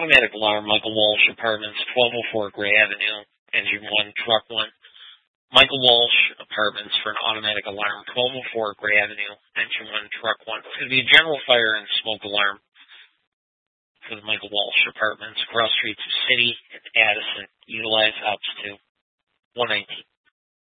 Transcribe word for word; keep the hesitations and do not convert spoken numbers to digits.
automatic alarm, Michael Walsh Apartments, twelve oh four Gray Avenue, Engine one, Truck one. Michael Walsh Apartments for an automatic alarm, twelve oh four Gray Avenue, Engine one, Truck one. It's going to be a general fire and smoke alarm for the Michael Walsh Apartments, across street to City